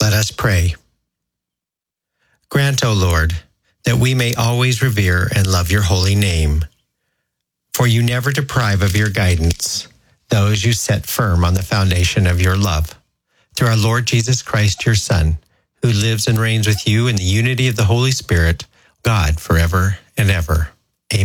Let us pray. Grant, O Lord, that we may always revere and love your holy name. For you never deprive of your guidance those you set firm on the foundation of your love. Through our Lord Jesus Christ, your Son, who lives and reigns with you in the unity of the Holy Spirit, God, forever and ever.